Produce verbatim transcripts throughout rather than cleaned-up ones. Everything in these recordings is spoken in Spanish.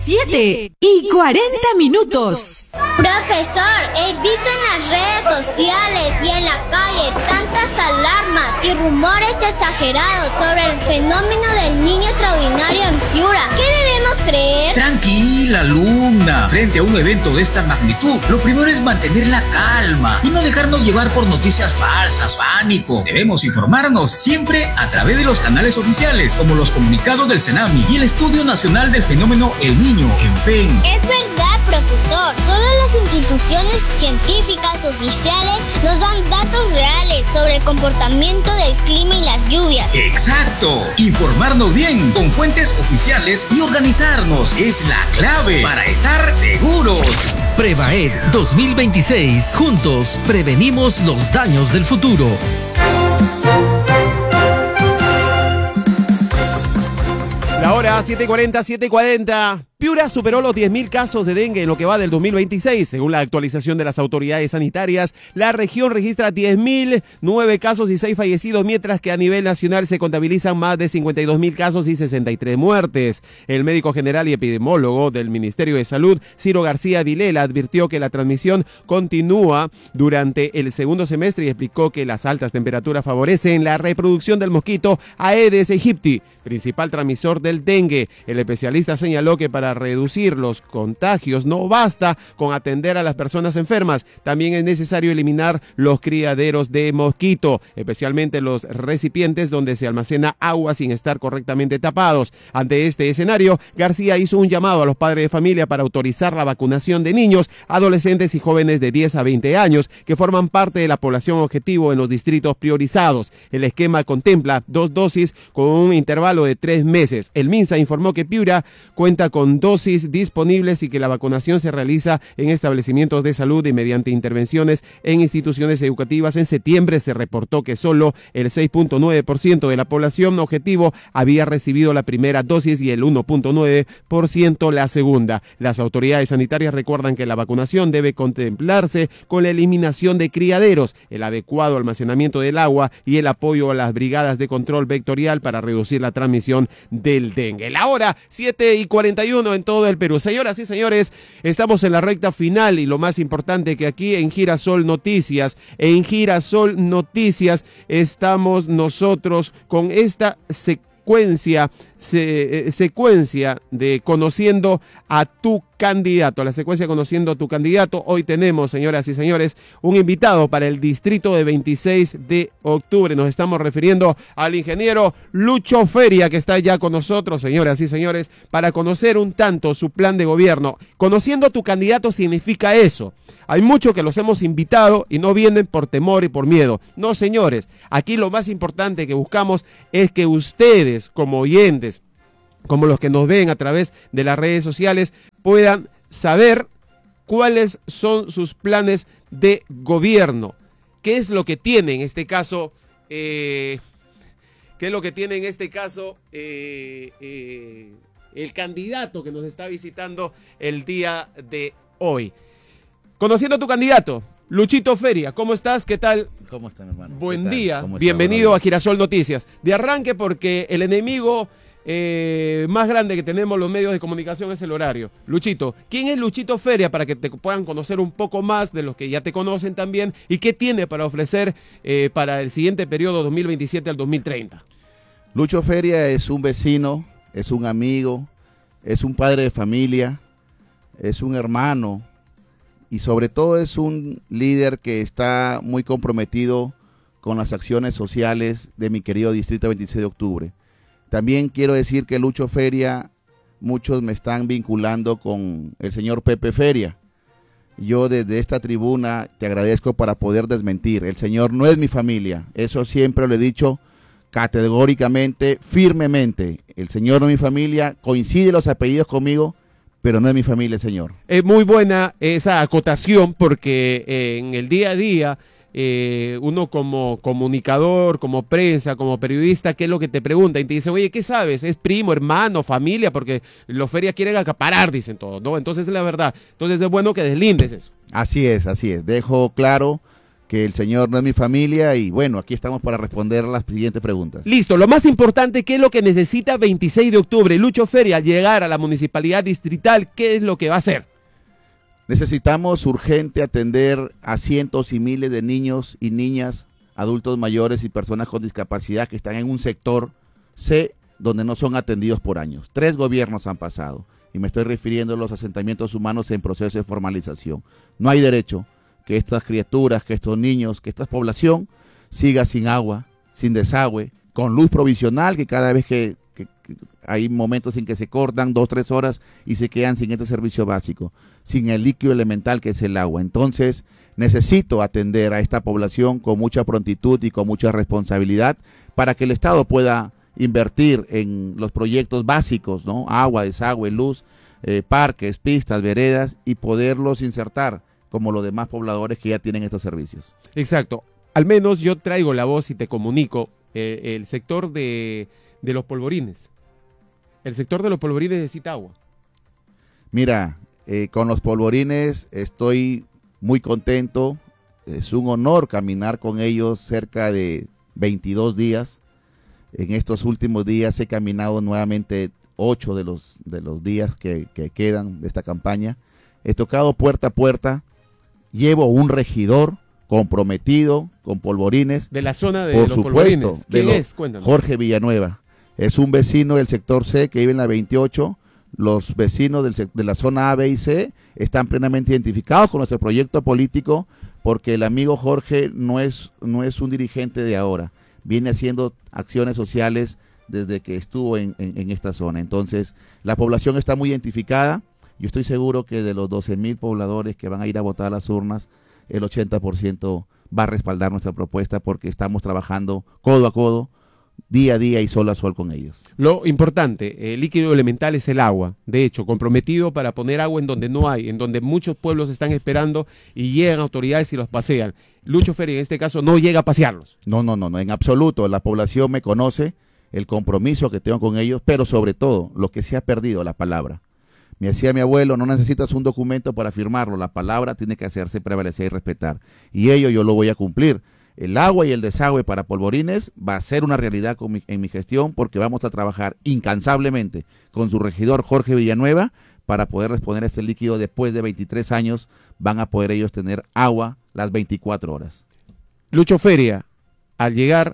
siete y cuarenta minutos. Profesor, he visto en las redes sociales y en la calle tantas alarmas y rumores exagerados sobre el fenómeno del niño extraordinario en Piura. ¿Qué debemos creer? Tranquila, alumna. Frente a un evento de esta magnitud, lo primero es mantener la calma y no dejarnos llevar por noticias falsas, pánico. Debemos informarnos siempre a través de los canales oficiales, como los comunicados del CENAMI y el Estudio Nacional del Fenómeno El Niño, ENFEN. Es verdad, profesor. Solo las instituciones científicas oficiales nos dan datos reales sobre el comportamiento del clima y las lluvias. Exacto. Informarnos bien con fuentes oficiales y organizarnos es la clave para estar seguros. Prevaed dos mil veintiséis. Juntos prevenimos los daños del futuro. La hora siete y cuarenta, siete y cuarenta. Piura superó los diez mil casos de dengue en lo que va del dos mil veintiséis. Según la actualización de las autoridades sanitarias, la región registra diez mil nueve casos y seis fallecidos, mientras que a nivel nacional se contabilizan más de cincuenta y dos mil casos y sesenta y tres muertes. El médico general y epidemiólogo del Ministerio de Salud, Ciro García Vilela, advirtió que la transmisión continúa durante el segundo semestre y explicó que las altas temperaturas favorecen la reproducción del mosquito Aedes aegypti, principal transmisor del dengue. El especialista señaló que para reducir los contagios no basta con atender a las personas enfermas, también es necesario eliminar los criaderos de mosquito, especialmente los recipientes donde se almacena agua sin estar correctamente tapados. Ante este escenario, García hizo un llamado a los padres de familia para autorizar la vacunación de niños, adolescentes y jóvenes de diez a veinte años que forman parte de la población objetivo en los distritos priorizados. El esquema contempla dos dosis con un intervalo de tres meses. El MINSA informó que Piura cuenta con dosis disponibles y que la vacunación se realiza en establecimientos de salud y mediante intervenciones en instituciones educativas. En septiembre se reportó que solo el seis punto nueve por ciento de la población objetivo había recibido la primera dosis y el uno punto nueve por ciento la segunda. Las autoridades sanitarias recuerdan que la vacunación debe contemplarse con la eliminación de criaderos, el adecuado almacenamiento del agua y el apoyo a las brigadas de control vectorial para reducir la transmisión del dengue. La hora siete y cuarenta y uno en todo el Perú. Señoras y señores, estamos en la recta final y lo más importante que aquí en Girasol Noticias, en Girasol Noticias estamos nosotros con esta secuencia, se, secuencia de conociendo a tu candidato, la secuencia conociendo a tu candidato. Hoy tenemos, señoras y señores, un invitado para el distrito de veintiséis de octubre. Nos estamos refiriendo al ingeniero Lucho Feria, que está ya con nosotros, señoras y señores, para conocer un tanto su plan de gobierno. Conociendo a tu candidato significa eso. Hay muchos que los hemos invitado y no vienen por temor y por miedo. No, señores, aquí lo más importante que buscamos es que ustedes, como oyentes, como los que nos ven a través de las redes sociales, puedan saber cuáles son sus planes de gobierno. ¿Qué es lo que tiene en este caso? Eh, ¿Qué es lo que tiene en este caso eh, eh, el candidato que nos está visitando el día de hoy? Conociendo a tu candidato, Luchito Feria, ¿cómo estás? ¿Qué tal? ¿Cómo están, hermano? Buen día, bienvenido a Girasol Noticias. De arranque, porque el enemigo Eh, más grande que tenemos los medios de comunicación es el horario. Luchito, ¿quién es Luchito Feria para que te puedan conocer un poco más de los que ya te conocen también? ¿Y qué tiene para ofrecer eh, para el siguiente periodo dos mil veintisiete al dos mil treinta? Lucho Feria es un vecino, es un amigo, es un padre de familia, es un hermano y sobre todo es un líder que está muy comprometido con las acciones sociales de mi querido distrito veintiséis de octubre. También quiero decir que Lucho Feria, muchos me están vinculando con el señor Pepe Feria. Yo desde esta tribuna te agradezco para poder desmentir. El señor no es mi familia. Eso siempre lo he dicho categóricamente, firmemente. El señor no es mi familia, coincide los apellidos conmigo, pero no es mi familia, señor. Es muy buena esa acotación porque eh, en el día a día Eh, uno como comunicador, como prensa, como periodista, ¿qué es lo que te pregunta? Y te dicen, oye, ¿qué sabes? ¿Es primo, hermano, familia? Porque los ferias quieren acaparar, dicen todos, ¿no? Entonces es la verdad. Entonces es bueno que deslindes eso. Así es, así es. Dejo claro que el Señor no es mi familia y bueno, aquí estamos para responder las siguientes preguntas. Listo, lo más importante, ¿qué es lo que necesita veintiséis de octubre? Lucho Feria, al llegar a la municipalidad distrital, ¿qué es lo que va a hacer? Necesitamos urgente atender a cientos y miles de niños y niñas, adultos mayores y personas con discapacidad que están en un sector C donde no son atendidos por años. Tres gobiernos han pasado y me estoy refiriendo a los asentamientos humanos en proceso de formalización. No hay derecho que estas criaturas, que estos niños, que esta población siga sin agua, sin desagüe, con luz provisional, que cada vez que, que, que hay momentos en que se cortan dos, tres horas y se quedan sin este servicio básico, sin el líquido elemental que es el agua. Entonces, necesito atender a esta población con mucha prontitud y con mucha responsabilidad para que el Estado pueda invertir en los proyectos básicos, ¿no? Agua, desagüe, luz, eh, parques, pistas, veredas y poderlos insertar como los demás pobladores que ya tienen estos servicios. Exacto. Al menos yo traigo la voz y te comunico eh, el sector de, de los polvorines. El sector de los polvorines necesita agua. Mira, eh, con los polvorines estoy muy contento. Es un honor caminar con ellos cerca de veintidós días. En estos últimos días he caminado nuevamente ocho de los, de los días que, que quedan de esta campaña. He tocado puerta a puerta. Llevo un regidor comprometido con polvorines. De la zona de por los supuesto, polvorines. ¿Quién de es? Cuéntanos. Jorge Villanueva. Es un vecino del sector C que vive en la veintiocho. Los vecinos del, de la zona A, B y C están plenamente identificados con nuestro proyecto político porque el amigo Jorge no es, no es un dirigente de ahora. Viene haciendo acciones sociales desde que estuvo en, en, en esta zona. Entonces, la población está muy identificada. Yo estoy seguro que de los doce mil pobladores que van a ir a votar a las urnas, el ochenta por ciento va a respaldar nuestra propuesta porque estamos trabajando codo a codo, día a día y sol a sol con ellos. Lo importante, el líquido elemental es el agua. De hecho, comprometido para poner agua en donde no hay, en donde muchos pueblos están esperando y llegan autoridades y los pasean. Lucho Feria, en este caso, no llega a pasearlos. No, no, no, no, en absoluto. La población me conoce, el compromiso que tengo con ellos, pero sobre todo, lo que se ha perdido, la palabra. Me decía mi abuelo, no necesitas un documento para firmarlo, la palabra tiene que hacerse prevalecer y respetar. Y ello yo lo voy a cumplir. El agua y el desagüe para polvorines va a ser una realidad con mi, en mi gestión porque vamos a trabajar incansablemente con su regidor Jorge Villanueva para poder responder a este líquido. Después de veintitrés años van a poder ellos tener agua las veinticuatro horas. Lucho Feria, al llegar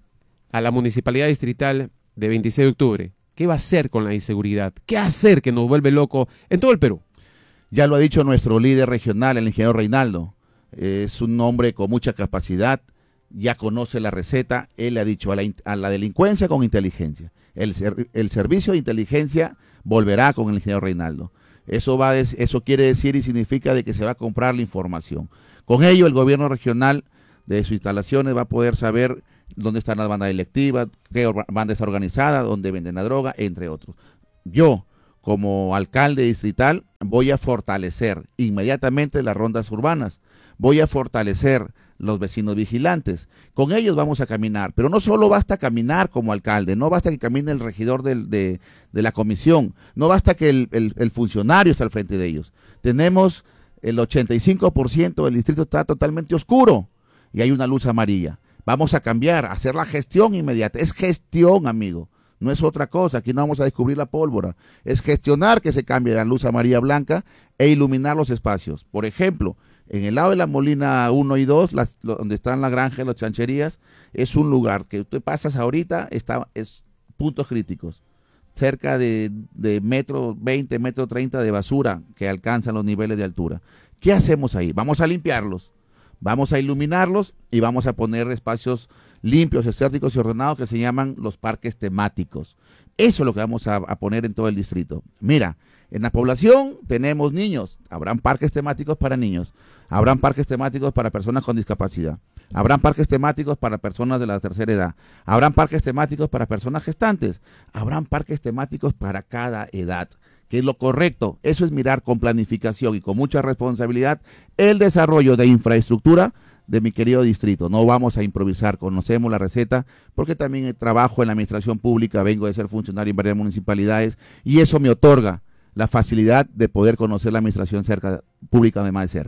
a la municipalidad distrital de veintiséis de octubre, ¿qué va a hacer con la inseguridad? ¿Qué hacer que nos vuelve loco en todo el Perú? Ya lo ha dicho nuestro líder regional, el ingeniero Reinaldo. Es un hombre con mucha capacidad, ya conoce la receta. Él le ha dicho a la, a la delincuencia con inteligencia. El, ser, el servicio de inteligencia volverá con el ingeniero Reinaldo. Eso, va, eso quiere decir y significa de que se va a comprar la información. Con ello, el gobierno regional de sus instalaciones va a poder saber dónde están las bandas delictivas, qué banda está organizada, dónde venden la droga, entre otros. Yo, como alcalde distrital, voy a fortalecer inmediatamente las rondas urbanas. Voy a fortalecer los vecinos vigilantes. Con ellos vamos a caminar, pero no solo basta caminar como alcalde, no basta que camine el regidor del, de, de la comisión, no basta que el, el, el funcionario esté al frente de ellos. Tenemos el ochenta y cinco por ciento del distrito está totalmente oscuro y hay una luz amarilla. Vamos a cambiar, a hacer la gestión inmediata. Es gestión, amigo. No es otra cosa. Aquí no vamos a descubrir la pólvora. Es gestionar que se cambie la luz amarilla blanca e iluminar los espacios. Por ejemplo, en el lado de la Molina uno y dos, las, donde están la granja y las chancherías, es un lugar que tú pasas ahorita, está, es puntos críticos. Cerca de, de metro veinte, metro treinta de basura que alcanzan los niveles de altura. ¿Qué hacemos ahí? Vamos a limpiarlos. Vamos a iluminarlos y vamos a poner espacios limpios, estéticos y ordenados que se llaman los parques temáticos. Eso es lo que vamos a, a poner en todo el distrito. Mira, en la población tenemos niños, habrán parques temáticos para niños, habrán parques temáticos para personas con discapacidad, habrán parques temáticos para personas de la tercera edad, habrán parques temáticos para personas gestantes, habrán parques temáticos para cada edad. Que es lo correcto, eso es mirar con planificación y con mucha responsabilidad el desarrollo de infraestructura de mi querido distrito. No vamos a improvisar, conocemos la receta, porque también trabajo en la administración pública, vengo de ser funcionario en varias municipalidades y eso me otorga la facilidad de poder conocer la administración cerca, pública de más de cerca.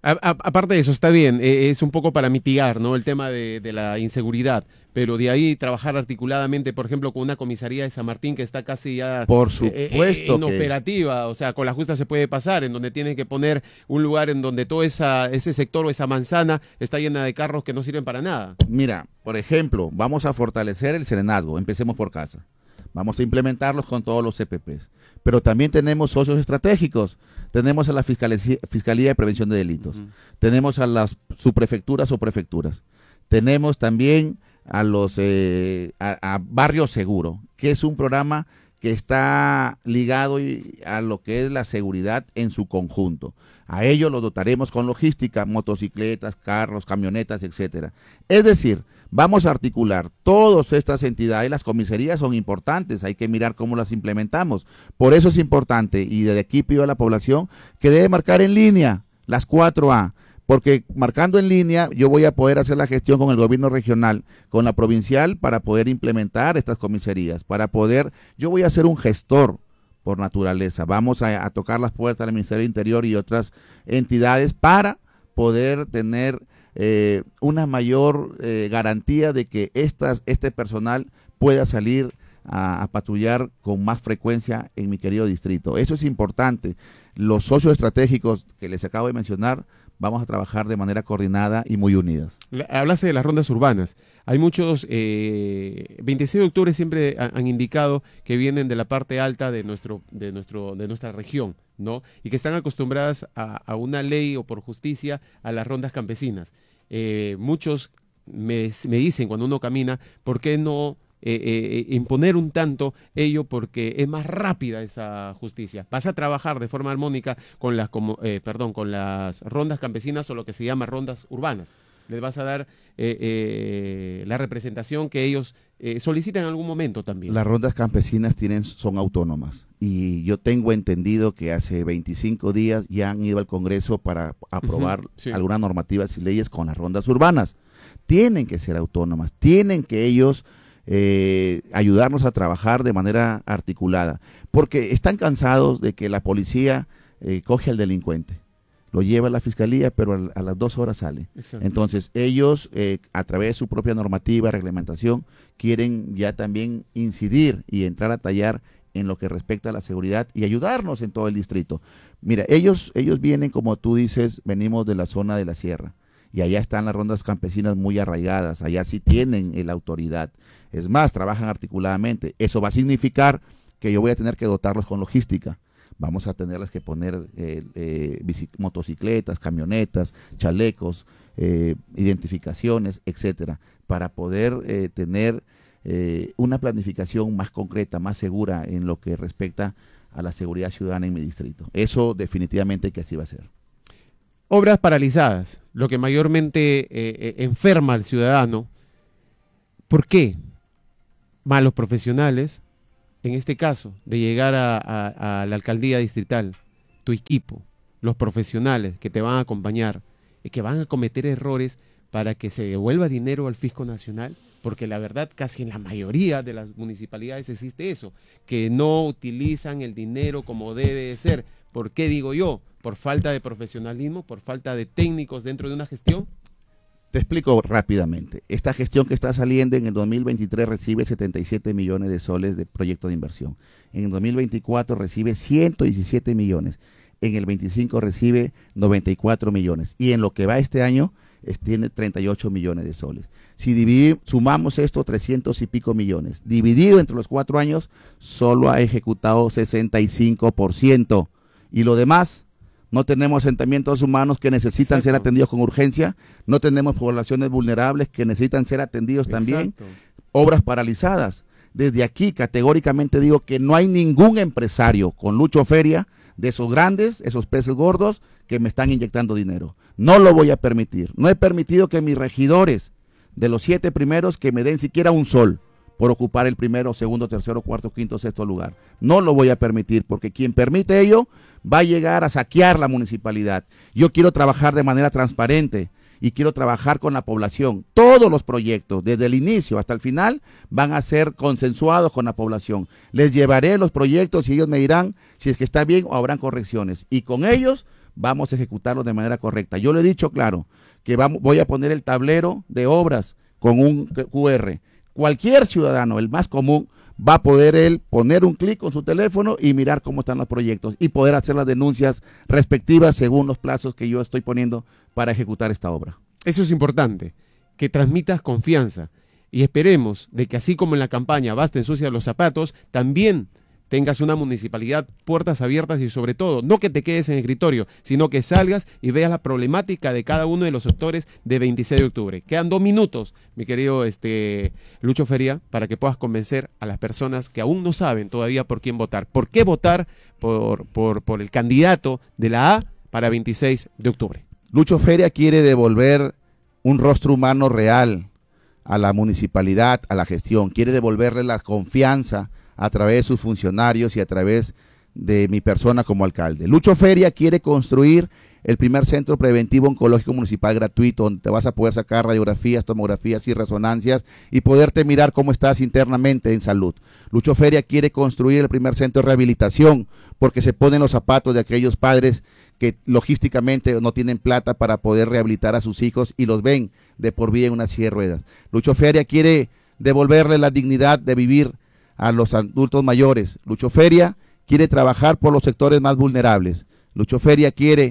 A, a, aparte de eso, está bien, eh, es un poco para mitigar, ¿no?, el tema de, de la inseguridad, pero de ahí trabajar articuladamente, por ejemplo, con una comisaría de San Martín que está casi ya Por eh, supuesto eh, que- inoperativa, o sea, con la justa se puede pasar, en donde tienen que poner un lugar en donde todo esa, ese sector o esa manzana está llena de carros que no sirven para nada. Mira, por ejemplo, vamos a fortalecer el serenazgo, empecemos por casa. Vamos a implementarlos con todos los C P Ps. Pero también tenemos socios estratégicos. Tenemos a la Fiscalía, Fiscalía de Prevención de Delitos. Uh-huh. Tenemos a las subprefecturas o prefecturas. Tenemos también a los eh, a, a Barrio Seguro, que es un programa que está ligado a lo que es la seguridad en su conjunto. A ello lo dotaremos con logística, motocicletas, carros, camionetas, etcétera. Es decir, vamos a articular todas estas entidades. Las comisarías son importantes, hay que mirar cómo las implementamos. Por eso es importante, y desde aquí pido a la población que debe marcar en línea las cuatro A, porque marcando en línea yo voy a poder hacer la gestión con el gobierno regional, con la provincial, para poder implementar estas comisarías, para poder, yo voy a ser un gestor por naturaleza. Vamos a, a tocar las puertas del Ministerio del Interior y otras entidades para poder tener eh, una mayor eh, garantía de que estas, este personal pueda salir a, a patrullar con más frecuencia en mi querido distrito. Eso es importante. Los socios estratégicos que les acabo de mencionar, vamos a trabajar de manera coordinada y muy unidas. Hablaste de las rondas urbanas. Hay muchos, eh, veintiséis de octubre siempre han, han indicado que vienen de la parte alta de nuestro, de nuestro, de nuestra región, ¿no? Y que están acostumbradas a, a una ley o por justicia a las rondas campesinas. Eh, muchos me, me dicen cuando uno camina, ¿por qué no Eh, eh, imponer un tanto ello? Porque es más rápida esa justicia. Vas a trabajar de forma armónica con las como, eh, perdón, con las rondas campesinas o lo que se llama rondas urbanas. Les vas a dar eh, eh, la representación que ellos eh, solicitan en algún momento también. Las rondas campesinas tienen, son autónomas, y yo tengo entendido que hace veinticinco días ya han ido al Congreso para aprobar uh-huh, sí. algunas normativas y leyes con las rondas urbanas. Tienen que ser autónomas, tienen que ellos Eh, ayudarnos a trabajar de manera articulada, porque están cansados de que la policía eh, coge al delincuente, lo lleva a la fiscalía, pero a, a las dos horas sale. Exacto. Entonces ellos, eh, a través de su propia normativa, reglamentación, quieren ya también incidir y entrar a tallar en lo que respecta a la seguridad y ayudarnos en todo el distrito. Mira, ellos, ellos vienen, como tú dices, venimos de la zona de la sierra, y allá están las rondas campesinas muy arraigadas, allá sí tienen eh, la autoridad. Es más, trabajan articuladamente. Eso va a significar que yo voy a tener que dotarlos con logística. Vamos a tenerles que poner eh, eh, motocicletas, camionetas, chalecos, eh, identificaciones, etcétera, para poder eh, tener eh, una planificación más concreta, más segura en lo que respecta a la seguridad ciudadana en mi distrito. Eso definitivamente que así va a ser. Obras paralizadas, lo que mayormente eh, eh, enferma al ciudadano. ¿Por qué? Malos profesionales, en este caso, de llegar a, a, a la alcaldía distrital, tu equipo, los profesionales que te van a acompañar y que van a cometer errores para que se devuelva dinero al fisco nacional, porque la verdad casi en la mayoría de las municipalidades existe eso, que no utilizan el dinero como debe de ser. ¿Por qué digo yo? ¿Por falta de profesionalismo? ¿Por falta de técnicos dentro de una gestión? Te explico rápidamente. Esta gestión que está saliendo en el dos mil veintitrés recibe setenta y siete millones de soles de proyecto de inversión. En el dos mil veinticuatro recibe ciento diecisiete millones. En el veinticinco recibe noventa y cuatro millones. Y en lo que va este año es, tiene treinta y ocho millones de soles. Si dividir, sumamos esto, trescientos y pico millones. Dividido entre los cuatro años, solo ha ejecutado sesenta y cinco por ciento. Y lo demás, no tenemos asentamientos humanos que necesitan Exacto. ser atendidos con urgencia, no tenemos poblaciones vulnerables que necesitan ser atendidos Exacto. también, obras paralizadas. Desde aquí categóricamente digo que no hay ningún empresario con Lucho Feria, de esos grandes, esos peces gordos, que me están inyectando dinero. No lo voy a permitir. No he permitido que mis regidores, de los siete primeros, que me den siquiera un sol por ocupar el primero, segundo, tercero, cuarto, quinto, sexto lugar. No lo voy a permitir, porque quien permite ello va a llegar a saquear la municipalidad. Yo quiero trabajar de manera transparente y quiero trabajar con la población. Todos los proyectos, desde el inicio hasta el final, van a ser consensuados con la población. Les llevaré los proyectos y ellos me dirán si es que está bien o habrán correcciones. Y con ellos vamos a ejecutarlo de manera correcta. Yo le he dicho claro que vamos, voy a poner el tablero de obras con un cu erre. Cualquier ciudadano, el más común, va a poder él poner un clic con su teléfono y mirar cómo están los proyectos y poder hacer las denuncias respectivas según los plazos que yo estoy poniendo para ejecutar esta obra. Eso es importante, que transmitas confianza y esperemos de que así como en la campaña Basta ensucia los zapatos, también tengas una municipalidad puertas abiertas y sobre todo, no que te quedes en el escritorio, sino que salgas y veas la problemática de cada uno de los sectores de veintiséis de octubre. Quedan dos minutos, mi querido este, Lucho Feria, para que puedas convencer a las personas que aún no saben todavía por quién votar. ¿Por qué votar por, por, por el candidato de la A para veintiséis de octubre? Lucho Feria quiere devolver un rostro humano real a la municipalidad, a la gestión. Quiere devolverle la confianza a través de sus funcionarios y a través de mi persona como alcalde. Lucho Feria quiere construir el primer centro preventivo oncológico municipal gratuito, donde te vas a poder sacar radiografías, tomografías y resonancias y poderte mirar cómo estás internamente en salud. Lucho Feria quiere construir el primer centro de rehabilitación, porque se ponen los zapatos de aquellos padres que logísticamente no tienen plata para poder rehabilitar a sus hijos y los ven de por vida en una silla de ruedas. Lucho Feria quiere devolverle la dignidad de vivir a los adultos mayores. Lucho Feria quiere trabajar por los sectores más vulnerables. Lucho Feria quiere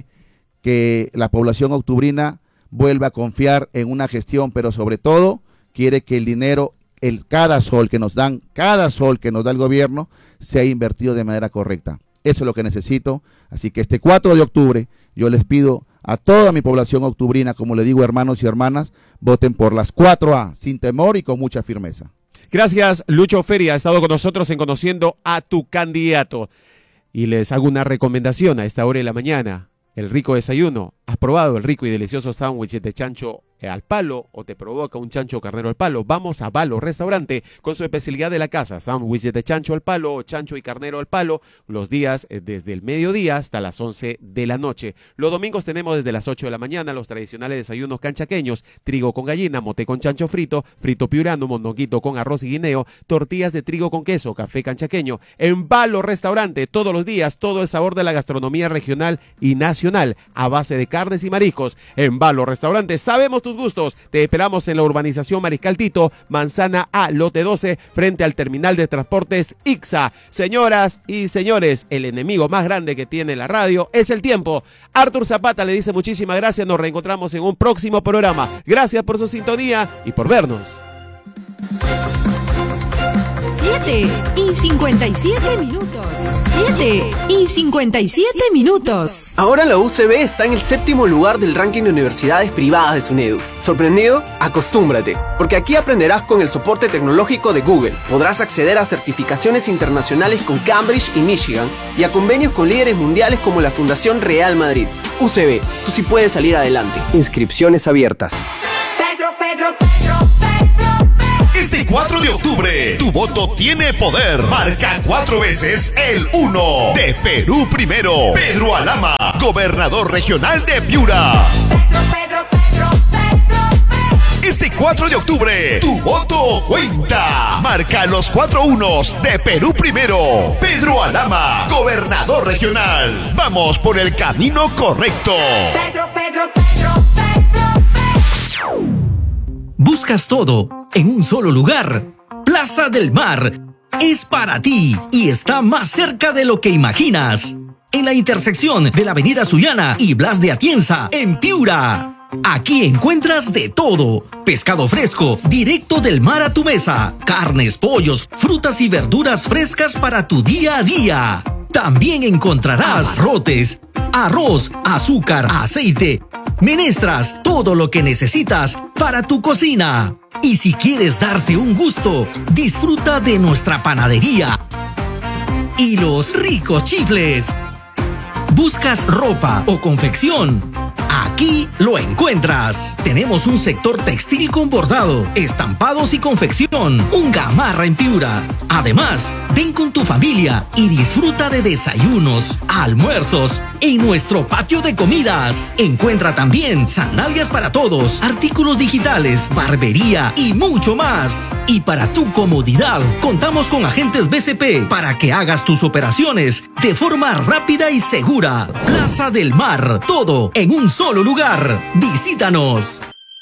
que la población octubrina vuelva a confiar en una gestión, pero sobre todo quiere que el dinero, el cada sol que nos dan, cada sol que nos da el gobierno, sea invertido de manera correcta. Eso es lo que necesito. Así que este cuatro de octubre yo les pido a toda mi población octubrina, como le digo, hermanos y hermanas, voten por las cuatro A, sin temor y con mucha firmeza. Gracias, Lucho Feria, ha estado con nosotros en Conociendo a tu Candidato. Y les hago una recomendación a esta hora de la mañana. El rico desayuno. ¿Has probado el rico y delicioso sándwich de chancho al palo o te provoca un chancho carnero al palo? Vamos a Valo Restaurante con su especialidad de la casa, sándwich de chancho al palo o chancho y carnero al palo, los días desde el mediodía hasta las once de la noche. Los domingos tenemos desde las ocho de la mañana los tradicionales desayunos canchaqueños, trigo con gallina, mote con chancho frito, frito piurano, mondonguito con arroz y guineo, tortillas de trigo con queso, café canchaqueño. En Valo Restaurante todos los días, todo el sabor de la gastronomía regional y nacional a base de carnes y mariscos. En Valo Restaurante sabemos tus gustos. Te esperamos en la urbanización Mariscal Tito, Manzana A, lote doce, frente al terminal de transportes I C S A. Señoras y señores, el enemigo más grande que tiene la radio es el tiempo. Arthur Zapata le dice muchísimas gracias. Nos reencontramos en un próximo programa. Gracias por su sintonía y por vernos. siete y cincuenta y siete minutos. siete y cincuenta y siete minutos. Ahora la U C B está en el séptimo lugar del ranking de universidades privadas de SUNEDU. ¿Sorprendido? Acostúmbrate, porque aquí aprenderás con el soporte tecnológico de Google. Podrás acceder a certificaciones internacionales con Cambridge y Michigan y a convenios con líderes mundiales como la Fundación Real Madrid. U C B, tú sí puedes salir adelante. Inscripciones abiertas. Pedro, Pedro, Pedro, Pedro. Este cuatro de octubre, tu voto tiene poder. Marca cuatro veces el uno. De Perú primero. Pedro Alama, gobernador regional de Piura. Pedro, Pedro, Pedro, Pedro, Pedro. Este cuatro de octubre, tu voto cuenta. Marca los cuatro unos de Perú primero. Pedro Alama, gobernador regional. Vamos por el camino correcto. Pedro, Pedro, Pedro, Pedro, Pedro. Buscas todo en un solo lugar. Plaza del Mar es para ti y está más cerca de lo que imaginas. En la intersección de la avenida Sullana y Blas de Atienza, en Piura. Aquí encuentras de todo. Pescado fresco, directo del mar a tu mesa. Carnes, pollos, frutas y verduras frescas para tu día a día. También encontrarás abarrotes, arroz, azúcar, aceite, menestras, todo lo que necesitas para tu cocina. Y si quieres darte un gusto, disfruta de nuestra panadería y los ricos chifles. ¿Buscas ropa o confección? Aquí Aquí lo encuentras. Tenemos un sector textil con bordado, estampados y confección, un Gamarra en Piura. Además, ven con tu familia y disfruta de desayunos, almuerzos en nuestro patio de comidas. Encuentra también sandalias para todos, artículos digitales, barbería y mucho más. Y para tu comodidad, contamos con agentes B C P para que hagas tus operaciones de forma rápida y segura. Plaza del Mar, todo en un solo lugar. Visítanos.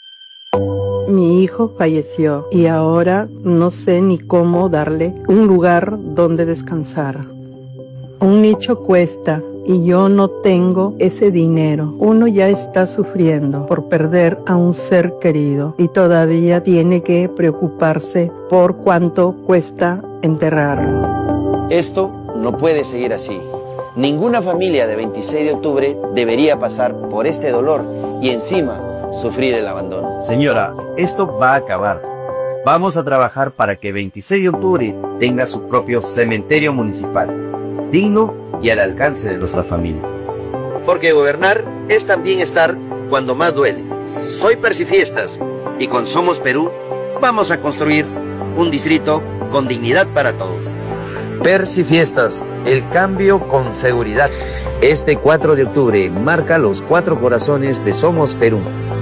Mi hijo falleció y ahora no sé ni cómo darle un lugar donde descansar. Un nicho cuesta y yo no tengo ese dinero. Uno ya está sufriendo por perder a un ser querido y todavía tiene que preocuparse por cuánto cuesta enterrarlo. Esto no puede seguir así. Ninguna familia de veintiséis de octubre debería pasar por este dolor y encima sufrir el abandono. Señora, esto va a acabar. Vamos a trabajar para que veintiséis de octubre tenga su propio cementerio municipal, digno y al alcance de nuestra familia. Porque gobernar es también estar cuando más duele. Soy Percifiestas y con Somos Perú vamos a construir un distrito con dignidad para todos. Percifiestas, el cambio con seguridad. Este cuatro de octubre marca los cuatro corazones de Somos Perú.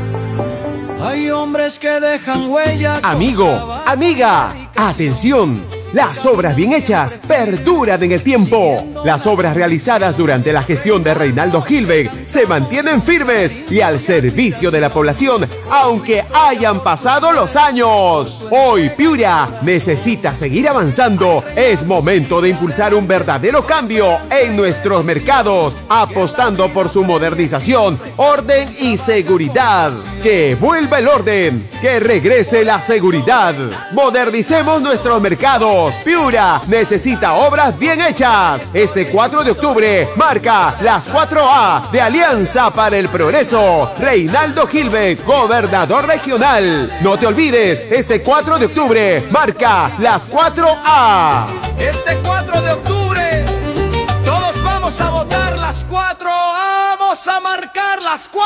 Hay hombres que dejan huella. Amigo, amiga, atención. Las obras bien hechas perduran en el tiempo. Las obras realizadas durante la gestión de Reinaldo Gilbert se mantienen firmes y al servicio de la población, aunque hayan pasado los años. Hoy Piura necesita seguir avanzando. Es momento de impulsar un verdadero cambio en nuestros mercados, apostando por su modernización, orden y seguridad. Que vuelva el orden, que regrese la seguridad. Modernicemos nuestros mercados. Piura necesita obras bien hechas. Este cuatro de octubre marca las cuatro A de Alianza para el Progreso. Reinaldo Gilbert, gobernador regional. No te olvides, este cuatro de octubre marca las cuatro A. Este cuatro de octubre todos vamos a votar las cuatro. Vamos a marcar las cuatro.